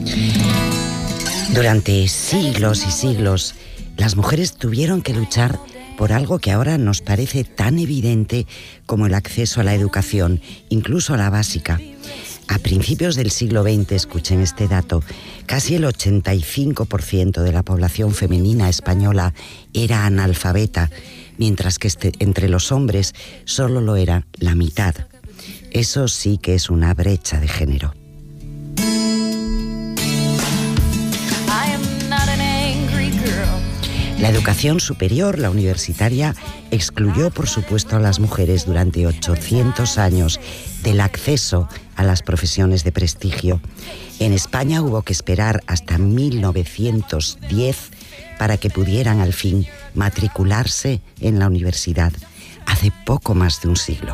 Durante siglos y siglos, las mujeres tuvieron que luchar por algo que ahora nos parece tan evidente como el acceso a la educación, incluso a la básica. A principios del siglo XX, escuchen este dato, casi el 85% de la población femenina española era analfabeta, mientras que entre los hombres solo lo era la mitad. Eso sí que es una brecha de género. La educación superior, la universitaria, excluyó, por supuesto, a las mujeres durante 800 años del acceso a las profesiones de prestigio. En España hubo que esperar hasta 1910 para que pudieran al fin matricularse en la universidad, hace poco más de un siglo.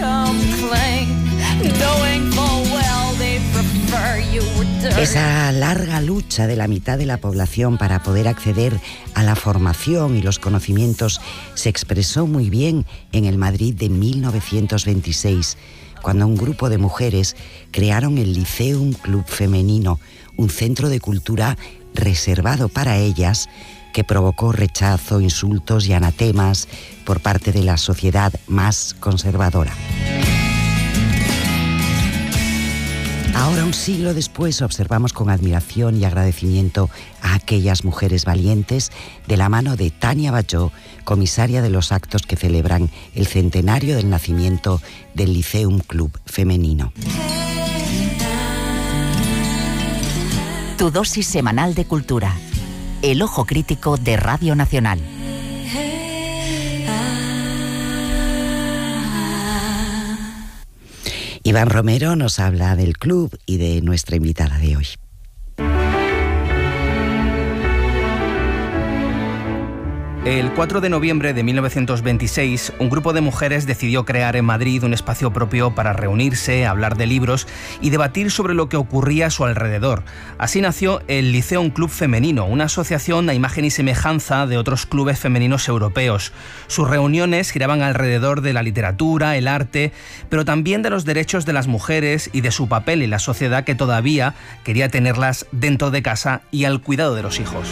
Esa larga lucha de la mitad de la población para poder acceder a la formación y los conocimientos se expresó muy bien en el Madrid de 1926, cuando un grupo de mujeres crearon el Lyceum Club Femenino, un centro de cultura reservado para ellas que provocó rechazo, insultos y anatemas por parte de la sociedad más conservadora. Ahora, un siglo después, observamos con admiración y agradecimiento a aquellas mujeres valientes de la mano de Tania Batlló, comisaria de los actos que celebran el centenario del nacimiento del Lyceum Club Femenino. Tu dosis semanal de cultura. El ojo crítico de Radio Nacional. Iván Romero nos habla del club y de nuestra invitada de hoy. El 4 de noviembre de 1926, un grupo de mujeres decidió crear en Madrid un espacio propio para reunirse, hablar de libros y debatir sobre lo que ocurría a su alrededor. Así nació el Lyceum Club Femenino, una asociación a imagen y semejanza de otros clubes femeninos europeos. Sus reuniones giraban alrededor de la literatura, el arte, pero también de los derechos de las mujeres y de su papel en la sociedad que todavía quería tenerlas dentro de casa y al cuidado de los hijos.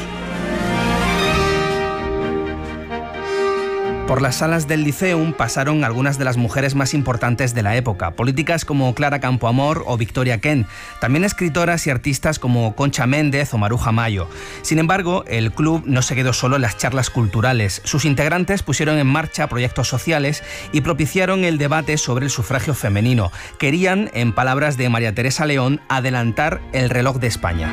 Por las salas del Lyceum pasaron algunas de las mujeres más importantes de la época, políticas como Clara Campoamor o Victoria Kent, también escritoras y artistas como Concha Méndez o Maruja Mayo. Sin embargo, el club no se quedó solo en las charlas culturales. Sus integrantes pusieron en marcha proyectos sociales y propiciaron el debate sobre el sufragio femenino. Querían, en palabras de María Teresa León, adelantar el reloj de España.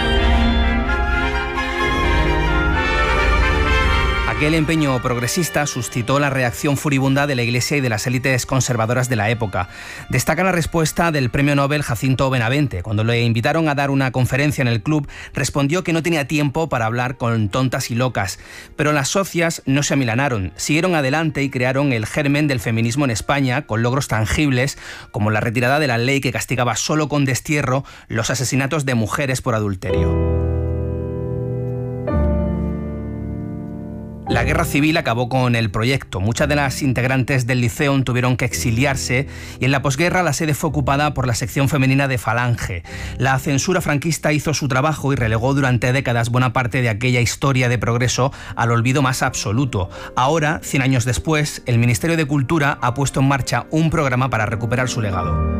Aquel empeño progresista suscitó la reacción furibunda de la Iglesia y de las élites conservadoras de la época. Destaca la respuesta del premio Nobel Jacinto Benavente. Cuando le invitaron a dar una conferencia en el club, respondió que no tenía tiempo para hablar con tontas y locas. Pero las socias no se amilanaron, siguieron adelante y crearon el germen del feminismo en España, con logros tangibles como la retirada de la ley que castigaba solo con destierro los asesinatos de mujeres por adulterio. La guerra civil acabó con el proyecto. Muchas de las integrantes del Lyceum tuvieron que exiliarse y en la posguerra la sede fue ocupada por la sección femenina de Falange. La censura franquista hizo su trabajo y relegó durante décadas buena parte de aquella historia de progreso al olvido más absoluto. Ahora, 100 años después, el Ministerio de Cultura ha puesto en marcha un programa para recuperar su legado.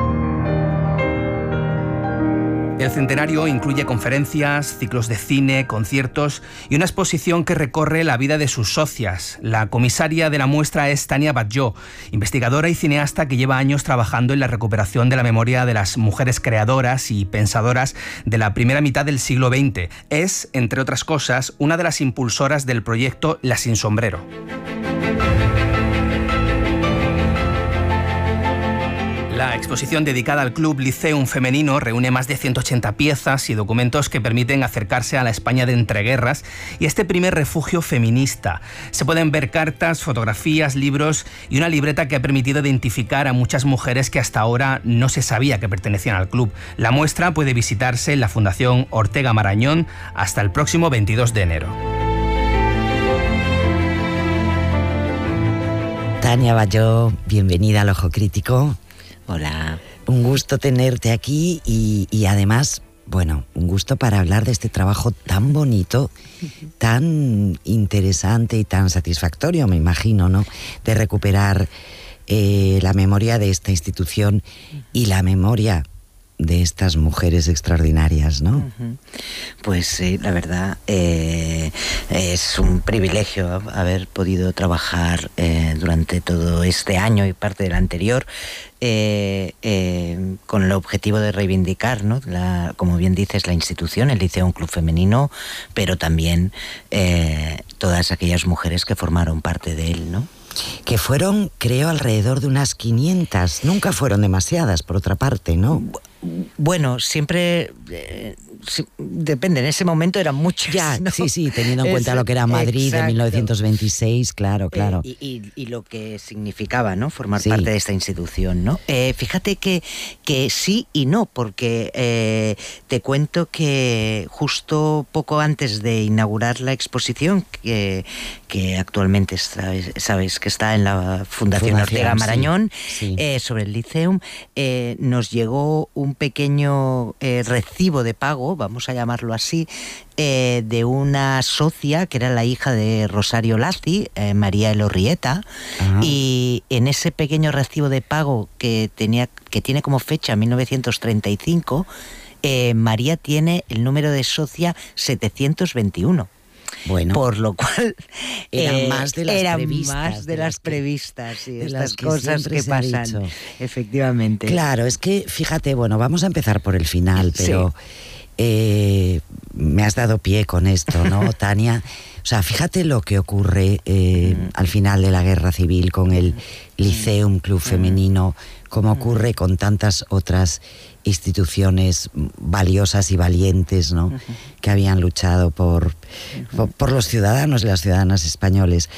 El centenario incluye conferencias, ciclos de cine, conciertos y una exposición que recorre la vida de sus socias. La comisaria de la muestra es Tania Batlló, investigadora y cineasta que lleva años trabajando en la recuperación de la memoria de las mujeres creadoras y pensadoras de la primera mitad del siglo XX. Es, entre otras cosas, una de las impulsoras del proyecto Las Sin Sombrero. La exposición dedicada al Club Lyceum Femenino reúne más de 180 piezas y documentos que permiten acercarse a la España de entreguerras y este primer refugio feminista. Se pueden ver cartas, fotografías, libros y una libreta que ha permitido identificar a muchas mujeres que hasta ahora no se sabía que pertenecían al club. La muestra puede visitarse en la Fundación Ortega Marañón hasta el próximo 22 de enero. Tania Batlló, bienvenida al Ojo Crítico. Hola. Un gusto tenerte aquí y además Bueno, un gusto para hablar de este trabajo tan bonito, tan interesante y tan satisfactorio, me imagino, ¿no? De recuperar la memoria de esta institución y la memoria de estas mujeres extraordinarias, ¿no? Pues sí, la verdad es un privilegio haber podido trabajar durante todo este año y parte del anterior con el objetivo de reivindicar, ¿no? Como bien dices, la institución, el Liceo, un club femenino, pero también todas aquellas mujeres que formaron parte de él, ¿no? Que fueron, creo, alrededor de unas 500. Nunca fueron demasiadas, por otra parte, ¿no? Bueno, siempre depende, en ese momento eran muchas, ya, ¿no? Sí, teniendo en cuenta lo que era Madrid de 1926, claro. Y lo que significaba, ¿no? Formar parte de esta institución, ¿no? Fíjate que sí y no, porque te cuento que justo poco antes de inaugurar la exposición, que actualmente sabes que está en la Fundación Ortega Marañón, sí. Sobre el Liceum, nos llegó un pequeño recibo de pago, vamos a llamarlo así, de una socia que era la hija de Rosario Lazi, María Elorrieta, y en ese pequeño recibo de pago que tiene como fecha 1935, María tiene el número de socia 721. Bueno, por lo cual eran más de las previstas y estas cosas que pasan, efectivamente. Claro, es que fíjate, bueno, vamos a empezar por el final, pero me has dado pie con esto, ¿no, Tania? O sea, fíjate lo que ocurre al final de la Guerra Civil con el Liceum, club femenino, como ocurre con tantas otras instituciones valiosas y valientes, ¿no? Que habían luchado por los ciudadanos y las ciudadanas españoles.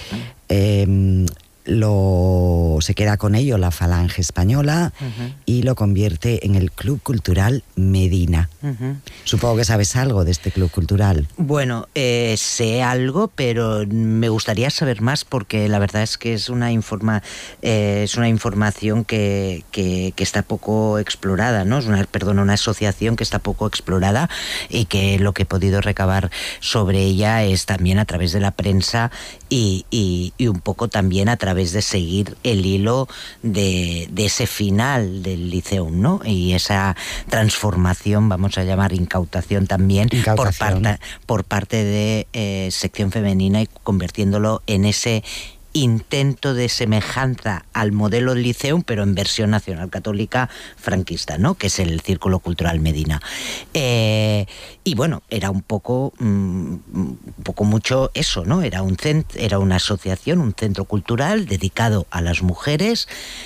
Se queda con ello la Falange Española y lo convierte en el Club Cultural Medina. Supongo que sabes algo de este club cultural. Bueno, sé algo, pero me gustaría saber más, porque la verdad es que es una información que está poco explorada, ¿no? Es una asociación que está poco explorada, y que lo que he podido recabar sobre ella es también a través de la prensa y un poco también a través de seguir el hilo de ese final del Liceum, ¿no? Y esa transformación, vamos a llamar incautación también, por parte de sección femenina, y convirtiéndolo en ese intento de semejanza al modelo del Liceum, pero en versión nacional católica franquista, ¿no? Que es el Círculo Cultural Medina. Y bueno, era un poco mucho eso, ¿no? Era una asociación, un centro cultural dedicado a las mujeres,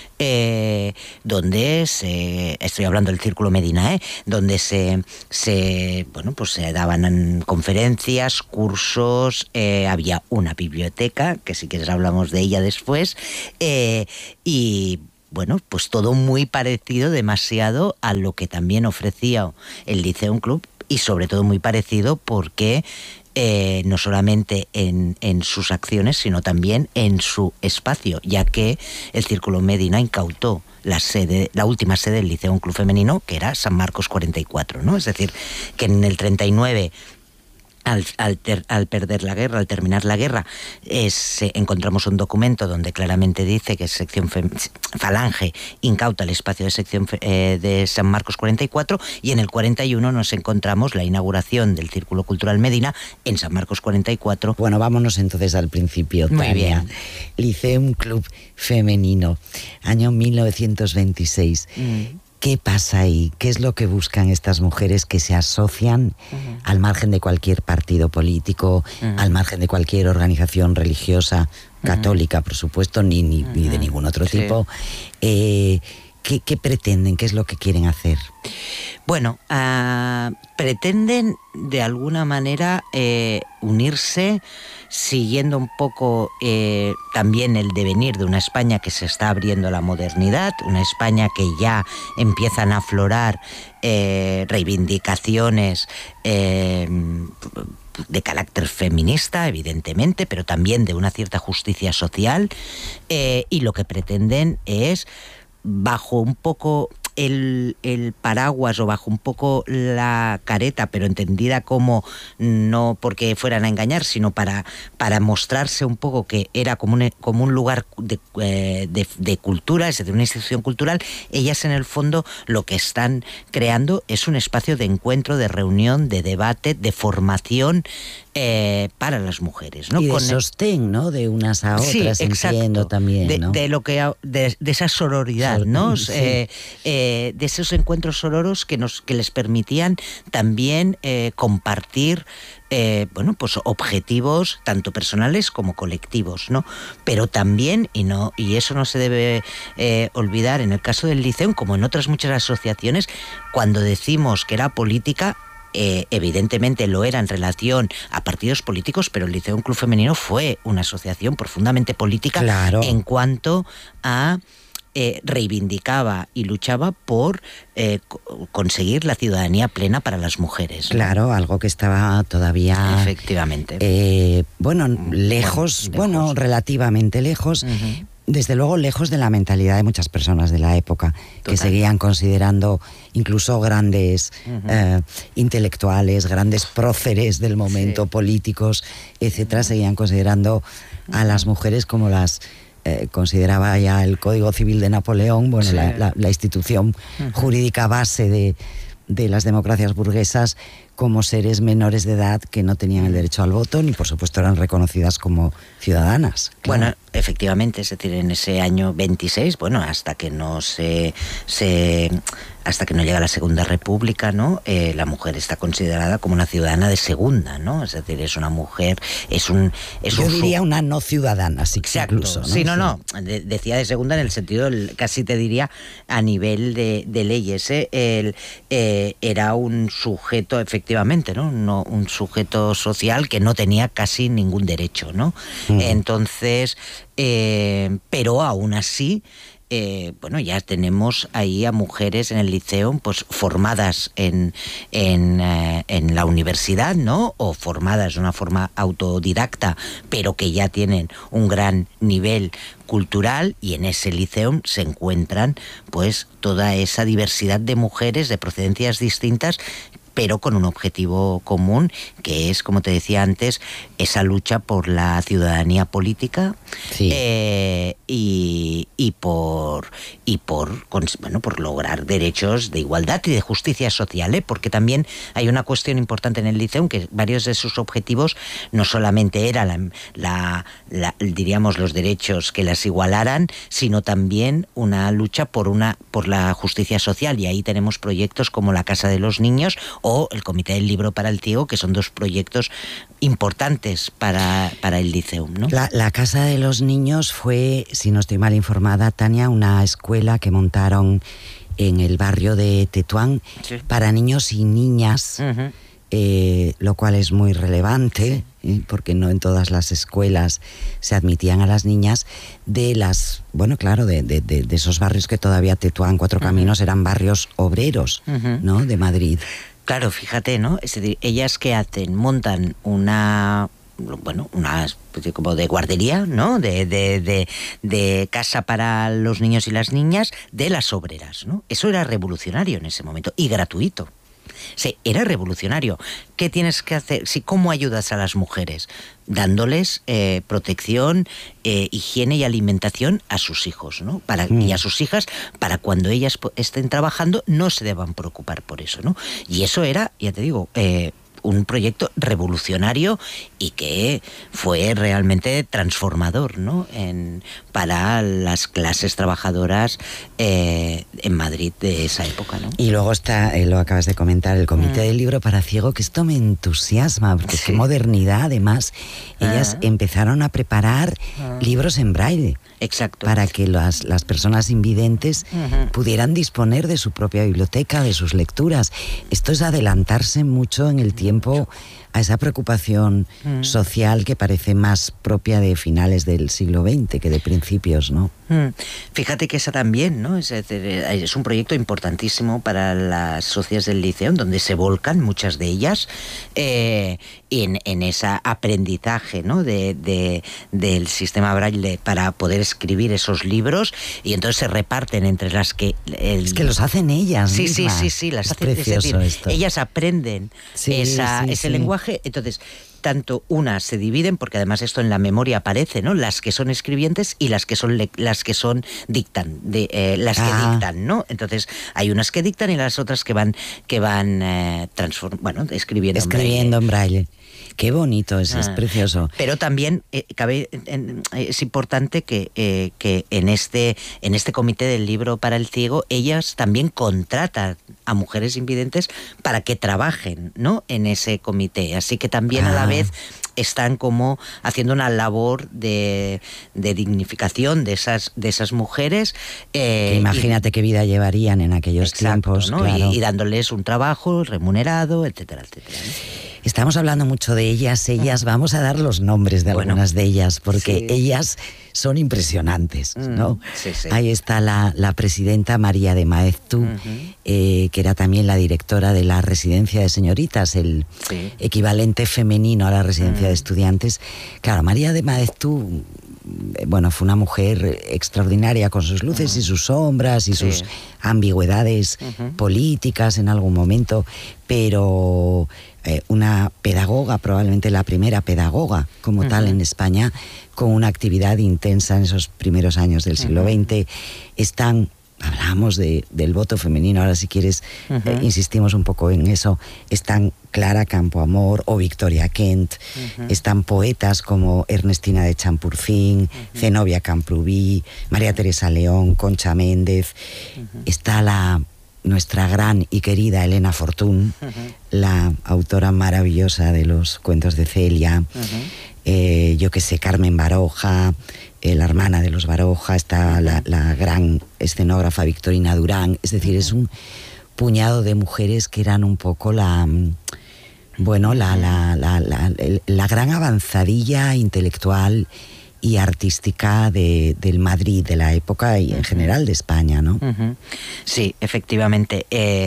donde estoy hablando del Círculo Medina, donde se daban conferencias, cursos, había una biblioteca, que si quieres hablamos de ella después, y bueno, pues todo muy parecido, demasiado a lo que también ofrecía el Liceum Club, y sobre todo muy parecido porque no solamente en sus acciones, sino también en su espacio, ya que el Círculo Medina incautó la última sede del Liceo, un club femenino, que era San Marcos 44, ¿no? Es decir, que en el 39... Al perder la guerra, al terminar la guerra, encontramos un documento donde claramente dice que sección Falange incauta el espacio de sección de San Marcos 44, y en el 41 nos encontramos la inauguración del Círculo Cultural Medina en San Marcos 44. Bueno, vámonos entonces al principio, Tania. Muy bien. Liceum Club Femenino, año 1926. ¿Qué pasa ahí? ¿Qué es lo que buscan estas mujeres que se asocian al margen de cualquier partido político, al margen de cualquier organización religiosa, católica, por supuesto, ni de ningún otro tipo? ¿Qué pretenden? ¿Qué es lo que quieren hacer? Bueno, pretenden de alguna manera unirse, siguiendo un poco también el devenir de una España que se está abriendo a la modernidad, una España que ya empiezan a aflorar reivindicaciones de carácter feminista, evidentemente, pero también de una cierta justicia social, y lo que pretenden es, bajo un poco el paraguas o bajo un poco la careta, pero entendida como no porque fueran a engañar, sino para mostrarse un poco que era como un lugar de cultura, es decir, una institución cultural. Ellas en el fondo lo que están creando es un espacio de encuentro, de reunión, de debate, de formación para las mujeres, ¿no? Y de sostén, ¿no? De unas a otras, sí, entiendo también, ¿no? De esa sororidad, ¿no? Sí. De esos encuentros sororos que les permitían también compartir pues objetivos tanto personales como colectivos, ¿no? Pero también, y eso no se debe olvidar, en el caso del Liceum, como en otras muchas asociaciones, cuando decimos que era política, evidentemente lo era en relación a partidos políticos, pero el Liceum Club Femenino fue una asociación profundamente política, claro, en cuanto a reivindicaba y luchaba por conseguir la ciudadanía plena para las mujeres, ¿no? Claro, algo que estaba todavía... Efectivamente. Lejos, relativamente lejos. Uh-huh. Desde luego lejos de la mentalidad de muchas personas de la época. Total. Que seguían considerando incluso grandes intelectuales, grandes próceres del momento, sí, políticos, etcétera, seguían considerando a las mujeres como las consideraba ya el Código Civil de Napoleón, sí, la institución jurídica base de las democracias burguesas, como seres menores de edad que no tenían el derecho al voto ni por supuesto eran reconocidas como ciudadanas. Claro. Bueno, efectivamente, es decir, en ese año 26, hasta que no hasta que no llega la Segunda República, ¿no? La mujer está considerada como una ciudadana de segunda, ¿no? Es decir, es una mujer, yo diría una no ciudadana, sí, exacto, incluso, ¿no? Sí, no, decía de segunda en el sentido, casi te diría, a nivel de leyes, era un sujeto, efectivamente, ¿no? Un sujeto social que no tenía casi ningún derecho, ¿no? Entonces, pero aún así, ya tenemos ahí a mujeres en el Liceum, pues formadas en la universidad, ¿no? O formadas de una forma autodidacta, pero que ya tienen un gran nivel cultural, y en ese Liceum se encuentran pues toda esa diversidad de mujeres de procedencias distintas, pero con un objetivo común, que es, como te decía antes, esa lucha por la ciudadanía política, sí, y por lograr derechos de igualdad y de justicia social, porque también hay una cuestión importante en el Liceum, que varios de sus objetivos no solamente eran diríamos los derechos que las igualaran, sino también una lucha por la justicia social, y ahí tenemos proyectos como la Casa de los Niños o el Comité del Libro para el Ciego, que son dos proyectos importantes para el Liceum, ¿no? La Casa de los Niños fue, si no estoy mal informada, Tania, una escuela que montaron en el barrio de Tetuán, sí, para niños y niñas, lo cual es muy relevante, sí, porque no en todas las escuelas se admitían a las niñas de esos barrios que todavía Tetuán, Cuatro Caminos, eran barrios obreros, ¿no? De Madrid. Claro, fíjate, ¿no? Es decir, ellas ¿qué hacen? Montan una especie como de guardería, ¿no? De casa para los niños y las niñas de las obreras, ¿no? Eso era revolucionario en ese momento, y gratuito. Sí, era revolucionario. ¿Qué tienes que hacer? Sí, ¿cómo ayudas a las mujeres? Dándoles protección, higiene y alimentación a sus hijos, ¿no? Y a sus hijas, para cuando ellas estén trabajando no se deban preocupar por eso, ¿no? Y eso era, ya te digo, un proyecto revolucionario y que fue realmente transformador, ¿no? Para las clases trabajadoras en Madrid de esa época, ¿no? Y luego está, lo acabas de comentar, el Comité del Libro para Ciego, que esto me entusiasma, porque sí, qué modernidad, además. Ellas empezaron a preparar libros en braille. Exacto. Para que las personas invidentes pudieran disponer de su propia biblioteca, de sus lecturas. Esto es adelantarse mucho en el tiempo a esa preocupación social que parece más propia de finales del siglo XX que de principios, ¿no? Fíjate que esa también, ¿no? Es un proyecto importantísimo para las socias del Liceo, donde se volcan muchas de ellas en ese aprendizaje, ¿no? del sistema Braille para poder escribir esos libros, y entonces se reparten entre las que... Es que los hacen ellas. Sí, mismas. sí, las es hacen. Precioso Es decir, esto. ellas aprenden ese lenguaje, entonces... Tanto unas se dividen, porque además esto en la memoria aparece, ¿no? Las que son escribientes y las que son dictan, que dictan, ¿no? Entonces hay unas que dictan y las otras que van escribiendo en braille. Qué bonito, es precioso. Pero también es importante que en este comité del libro para el ciego, ellas también contratan a mujeres invidentes para que trabajen, ¿no? En ese comité. Así que también a la vez están como haciendo una labor de dignificación de esas mujeres. Imagínate qué vida llevarían en aquellos tiempos, ¿no? Claro. Y dándoles un trabajo remunerado, etcétera, etcétera, ¿no? Estamos hablando mucho de ellas. Vamos a dar los nombres de algunas de ellas, porque ellas son impresionantes, ¿no? Sí. Ahí está la presidenta María de Maeztu, que era también la directora de la residencia de señoritas, el equivalente femenino a la residencia de estudiantes. Claro, María de Maeztu, fue una mujer extraordinaria, con sus luces y sus sombras y sus ambigüedades políticas en algún momento, pero una pedagoga, probablemente la primera pedagoga como tal en España, con una actividad intensa en esos primeros años del siglo XX. Hablábamos del voto femenino, ahora si quieres insistimos un poco en eso. Están Clara Campoamor o Victoria Kent, están poetas como Ernestina de Champurcín, Zenobia Camprubí, María Teresa León, Concha Méndez, está nuestra gran y querida Elena Fortún, la autora maravillosa de los cuentos de Celia, Carmen Baroja, la hermana de los Baroja, está la gran escenógrafa Victorina Durán. Es decir, es un puñado de mujeres que eran un poco la gran avanzadilla intelectual y artística del Madrid de la época y en general de España, ¿no? Sí, efectivamente.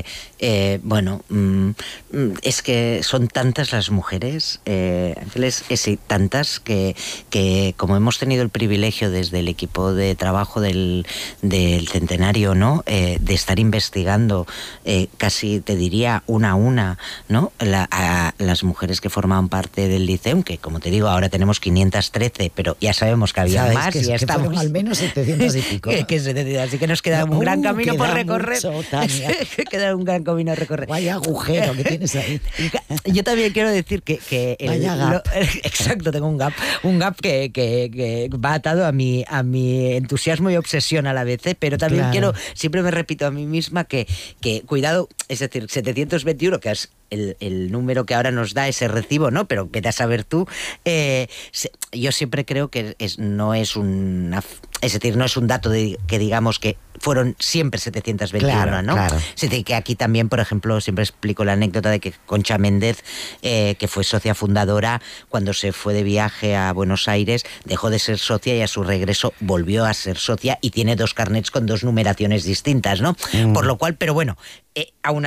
Es que son tantas las mujeres, Ángeles, tantas que como hemos tenido el privilegio desde el equipo de trabajo del centenario, ¿no? De estar investigando casi, te diría, una a una, ¿no? A las mujeres que formaban parte del Liceo, que como te digo, ahora tenemos 513, pero ya sabemos que había más, que, y ya estamos. Fueron al menos 700 y pico. Así que nos queda un gran camino por recorrer. Queda un gran camino a recorrer. Vaya agujero que tienes ahí. Yo también quiero decir que exacto, tengo un gap que va atado a mi entusiasmo y obsesión a la vez, pero también siempre me repito a mí misma que cuidado, es decir, 721, que es el número que ahora nos da ese recibo, ¿no? Pero vete a saber tú. Yo siempre creo que no es un dato que digamos que fueron siempre 721, ¿no? Claro. Es decir, que aquí también, por ejemplo, siempre explico la anécdota de que Concha Méndez, que fue socia fundadora, cuando se fue de viaje a Buenos Aires, dejó de ser socia y a su regreso volvió a ser socia y tiene 2 carnets con 2 numeraciones distintas, ¿no? Por lo cual, pero bueno, aún